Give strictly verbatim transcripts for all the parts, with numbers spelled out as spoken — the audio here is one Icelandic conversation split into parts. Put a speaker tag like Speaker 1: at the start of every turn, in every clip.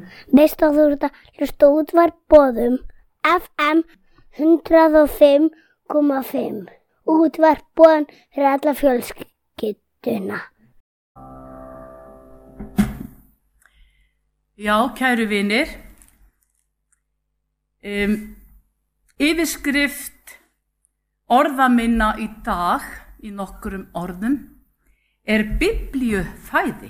Speaker 1: Veist að þú ert að hlusta á Útvarp Boðum F M hundrað og fimm komma fimm. Útvarp Boðum fyrir alla fjölskylduna.
Speaker 2: Já, kæru vinir, um, yfirskrift orða minna í dag í nokkrum orðum er biblíufæði.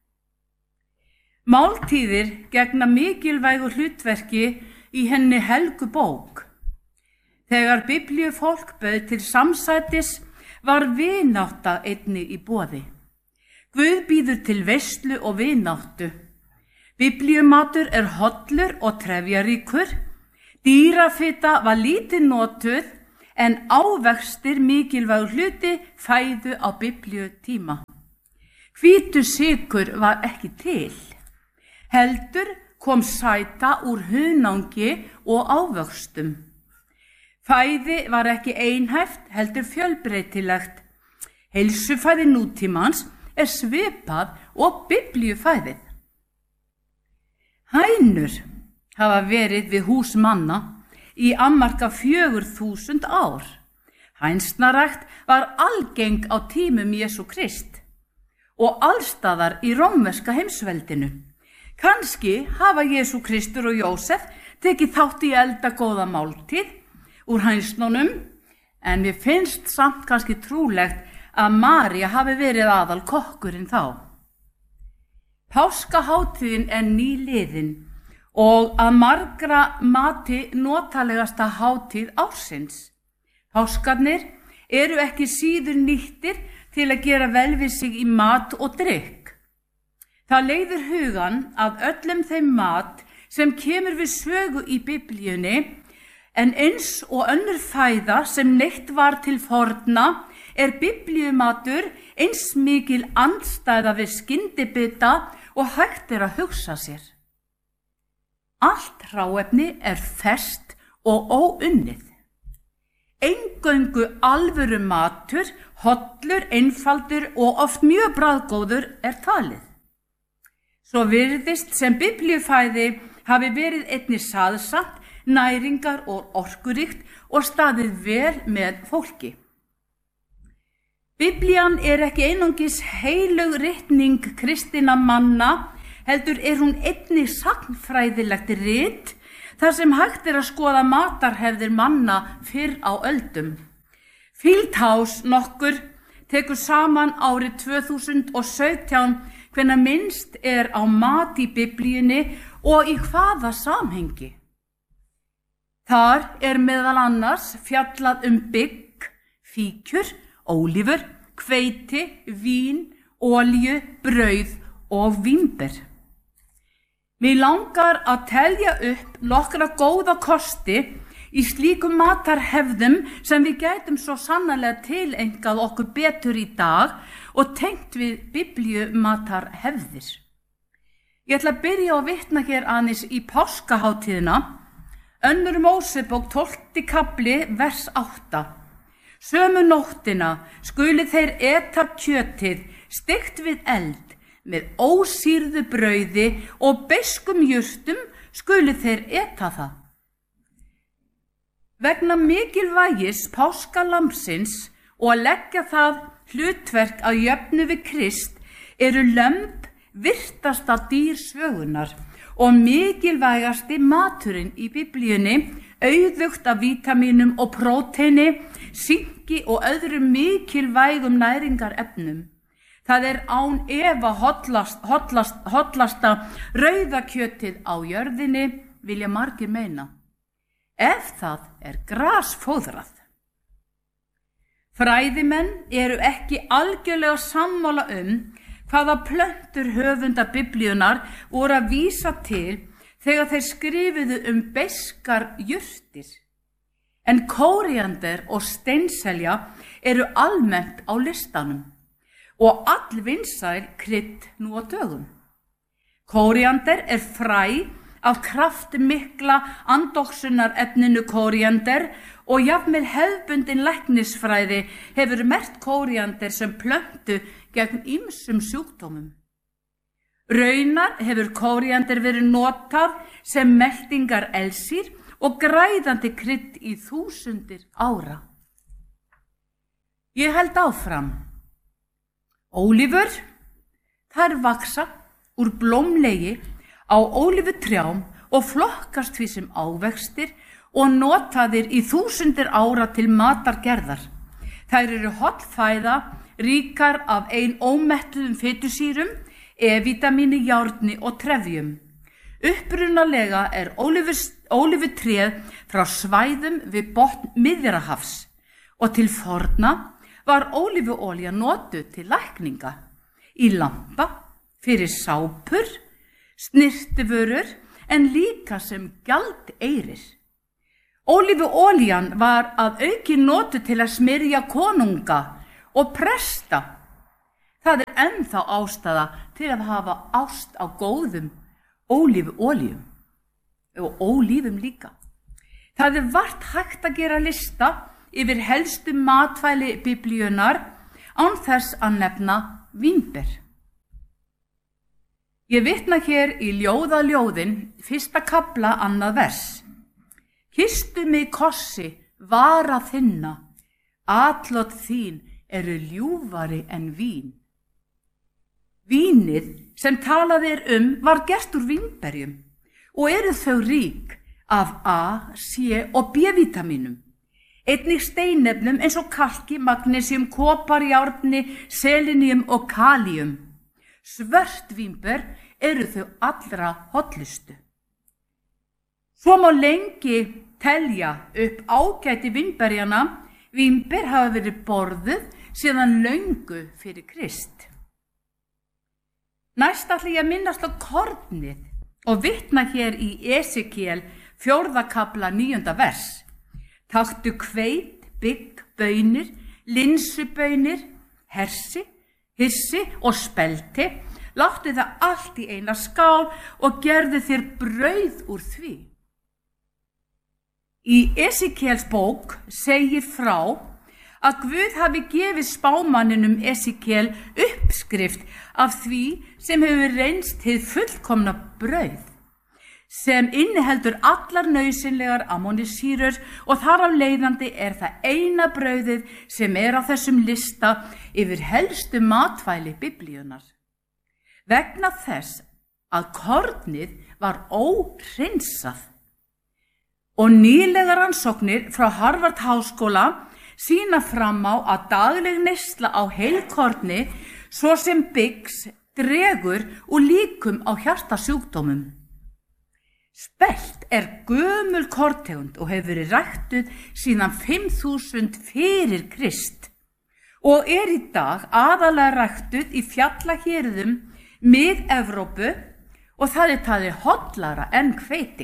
Speaker 2: Máltíðir gegna mikilvægu hlutverki í henni helgu bók. Þegar biblíufólk bauð til samsætis var vinátta einnig í boði. Guð býður til veislu og vináttu. Biblíumatur er hollur og trefjaríkur. Dýrafita var lítið notuð en ávextir mikilvægur hluti fæðu á biblíutíma. Hvítur sykur var ekki til. Heldur kom sæta úr hunangi og ávöxtum. Fæði var ekki einhæft, heldur fjölbreytilegt. Heilsufæði nútímans er svipað og biblíufæðið. Hænur hafa verið við hús manna í ammarka fjögur þúsund ár. Hænsnarækt var algeng á tímum Jesú Krist og allstaðar í rómverska heimsveldinu. Kannski hafa Jesú Kristur og Jósef tekið þátt í eldagóða máltíð úr hænsnunum, en mér finnst samt kannski trúlegt að María hafi verið aðal kokkurinn þá. Páskahátíðin er nýliðin og að margra mati notalegasta hátíð ársins. Páskarnir eru ekki síður nýttir til að gera vel við sig í mat og drykk. Það leiðir hugan að öllum þeim mat sem kemur við sögu í biblíunni, en eins og önnur fæða sem neytt var til forna er biblíumatur eins mikil andstæða við skyndibita og hægt er að hugsa sér. Allt hráefni er ferskt og óunnið. Eingöngu alvöru matur, hollur, einfaldur og oft mjög bragðgóður er talið. Svo virðist sem biblíufæði hafi verið einnig saðsatt, næringar og orkuríkt og staðið vel með fólki. Biblían er ekki einungis heilög ritning kristinna manna, heldur er hún einnig sagnfræðilegt rit, þar sem hægt er að skoða matarhefðir manna fyrr á öldum. Fieldhouse nokkur tekur saman árið tvö þúsund og sautján hvenær minnst er á mat í biblíunni og í hvaða samhengi. Þar er meðal annars fjallað um bygg, fíkjur, ólífur, hveiti, vín, olíu, brauð og vínber. Mig langar að telja upp nokkra góða kosti í slíkum matarhefðum sem við gætum svo sannarlega tilengað okkur betur í dag og tengt við biblíumatarhefðir. Ég ætla að byrja að vitna hér aðeins í páskahátíðina, önnur Mósebók tólfti kafli vers átta. Sömu nóttina skulu þeir eta kjötið steikt við eld með ósýrðu brauði og beiskum jurtum skulu þeir eta það. Vegna mikilvægis páskalambsins og að leggja það hlutverk að jöfnu við Krist eru lömb virtasta dýr sögunar og mikilvægasti maturinn í biblíunni, auðugt af vítamínum og próteini, sinki og öðrum mikilvægum næringarefnum. Það er án efa hollast, hollast, hollasta rauðakjötið á jörðinni, vilja margir meina, ef það er grasfóðrað. Fræðimenn eru ekki algjörlega sammála um hvaða plöntur höfunda biblíunar voru að vísa til þegar þeir skrifuðu um beiskar jurtir. En kóríander og steinselja eru almennt á listanum og allvinsæl krydd nú á dögum. Kóríander er fræ af kraftmikla andoxunarefninu kóríander og jafnvel hefðbundin læknisfræði hefur merkt kóríander sem plöntu gegn ýmsum sjúkdómum. Raunar hefur kóríander verið notað sem meltingar elsýr og græðandi krydd í þúsundir ára. Ég held áfram. Ólívur, þær vaksa úr blómlegi á ólífutrjám og flokkast því sem ávextir og notaðir í þúsundir ára til matargerðar. Þær eru holl fæða, ríkar af ein ómettuðum fitusýrum, E-vítamíni, járni og trefjum. Upprunalega er ólívutréð frá svæðum við botn Miðjarðarhafs og til forna var ólífuolía notuð til lækninga, í lampa, fyrir sápur, snyrtivörur en líka sem gjaldeyrir. Ólífuolían var að auki notuð til að smyrja konunga og presta. Það er ennþá ástæða til að hafa ást á góðum ólífuolíum og ólífum líka. Það er vart hægt að gera lista yfir helstu matvæli biblíunnar án þess að nefna vínber. Ég vitna hér í ljóðaljóðin, fyrsta kafla, annað vers. Kysstu mig kossi, vara þinna, atlot þín eru ljúfari en vín. Vínið sem talað er um var gert úr vínberjum og eru þau rík af A, C og B-vítamínum. Einnig steinefnum eins og kalki, magnesium, kopar, járni, selenium og kalíum. Svört vínber eru þau allra hollustu. Svo má lengi telja upp ágæti vínberjana. Vínber hafa verið borðuð síðan löngu fyrir Krist. Næst ætla ég að minnast á kornið og vitna hér í Esekiel fjórða kafla níunda vers. Taktu hveit, bygg, baunir, linsubaunir, hersi, hissi og spelti, láttu það allt í eina skál og gerðu þér brauð úr því. Í Esekiels bók segir frá að Guð hafi gefið spámanninum Esekiel uppskrift af því sem hefur reynst hið fullkomna brauð, sem inniheldur allar nauðsynlegar amínósýrur og þar af leiðandi er það eina brauðið sem er á þessum lista yfir helstu matvæli biblíunnar. Vegna þess að kornið var óhreinsað. Og nýlegar rannsóknir frá Harvard háskóla sýna fram á að dagleg neysla á heilkorni, svo sem byggs, dregur og líkum á hjartasjúkdómum. Spelt er gömul korntegund og hefur verið ræktuð síðan fimm þúsund fyrir Krist og er í dag aðalega ræktuð í fjallahéruðum Mið-Evrópu og það er talið hollara en hveiti.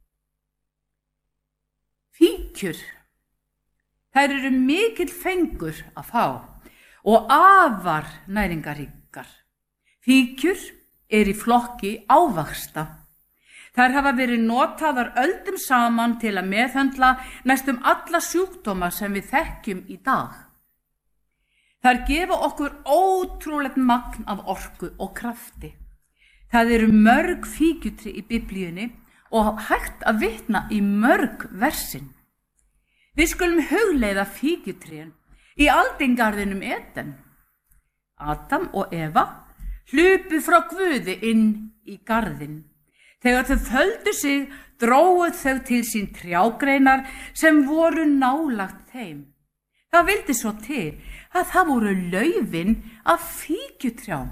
Speaker 2: Fíkjur. Þær eru mikill fengur að fá og afar næringaríkar. Fíkjur er í flokki ávaxta. Þær hafa verið notaðar öldum saman til að meðhöndla næstum alla sjúkdóma sem við þekkjum í dag. Þær gefa okkur ótrúlegt magn af orku og krafti. Það eru mörg fíkjutrí í biblíunni og hægt að vitna í mörg versin. Við skulum hugleiða fíkjutrén í aldingarðinum Eden. Adam og Eva hlupu frá Guði inn í garðinn. Þegar þau földu sig, drógu þau til sín trjágreinar sem voru nálagt þeim. Það vildi svo til að það voru laufin af fíkjutrjám.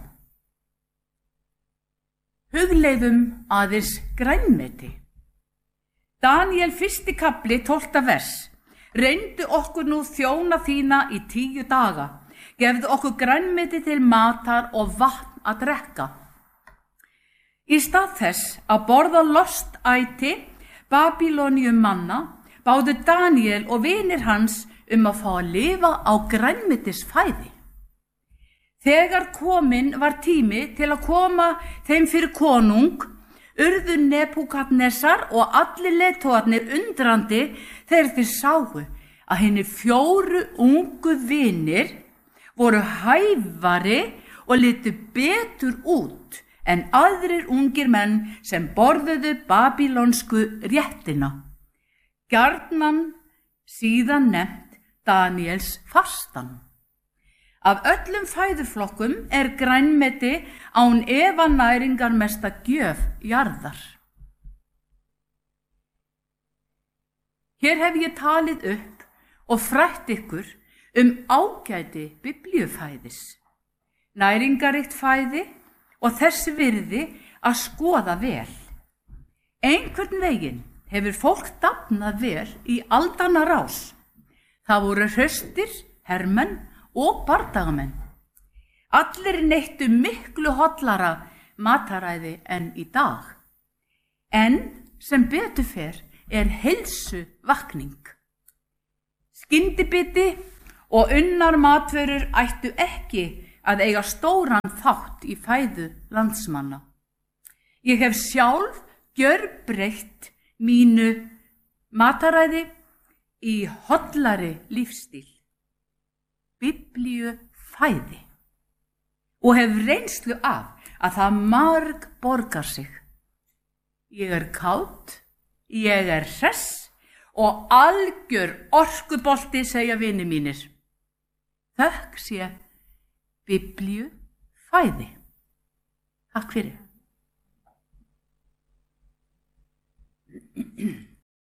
Speaker 2: Hugleiðum aðeins grænmeti. Daniel fyrsti kafli tólfta vers. Reyndu okkur nú þjóna þína í tíu daga. Gefðu okkur grænmeti til matar og vatn að drekka. Í stað þess að borða lostæti Babýloníum manna báðu Daniel og vinir hans um að fá að lifa á grænmetisfæði. Þegar komin var tími til að koma þeim fyrir konung, urðu Nebúkadnesar og allir leiðtogarnir undrandi þegar þeir sáu að hinir fjóru ungu vinir voru hæfari og litu betur út en aðrir ungir menn sem borðuðu babýlonsku réttina, gjarnan síðan nefnt Daníels fastan. Af öllum fæðuflokkum er grænmeti án efa næringarmesta gjöf jarðar. Hér hef ég talið upp og frætt ykkur um ágæti biblíufæðis, næringaríkt fæði og þess virði að skoða vel. Einhvern veginn hefur fólk dafnað vel í aldanna rás. Það voru hraustir, hermenn og bardagamenn. Allir neittu miklu hollara mataræði en í dag. En sem betur fer er heilsu vakning. Skyndibiti og unnar matvörur ættu ekki að eiga stóran þátt í fæðu landsmanna. Ég hef sjálf gjörbreytt mínu mataræði í hollari lífstíl, biblíu fæði, og hef reynslu af að það marg borgar sig. Ég er kátt, ég er hress og algjör orkubolti, segja vini mínir. Þökk sé biblíu fæði. Takk fyrir.